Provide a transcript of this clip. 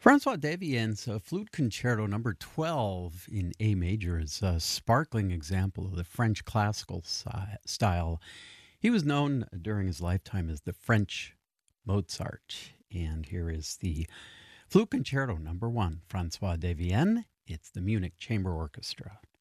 Francois Devien's Flute Concerto number 12 in A major is a sparkling example of the French classical style. He was known during his lifetime as the French Mozart. And here is the Flute Concerto number 1, Francois Devienne. It's the Munich Chamber Orchestra.